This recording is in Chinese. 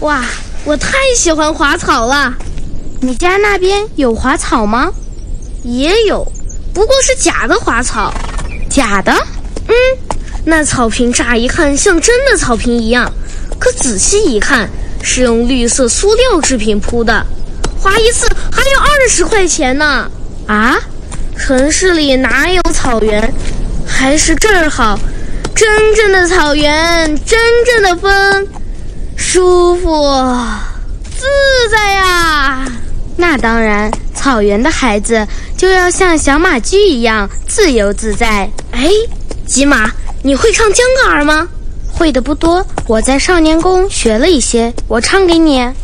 哇，我太喜欢滑草了。 你家那边有滑草吗？ 也有，不过是假的滑草。 假的？ 那草坪乍一看像真的草坪一样，可仔细一看是用绿色塑料制品铺的，滑一次还要20块钱呢。 啊？ 城市里哪有草原？还是这儿好，真正的草原，真正的风，舒服自在呀。 那当然，草原的孩子就要像小马驹一样自由自在。 哎，吉马，你会唱秧歌儿吗？ 会的不多，我在少年宫学了一些，我唱给你。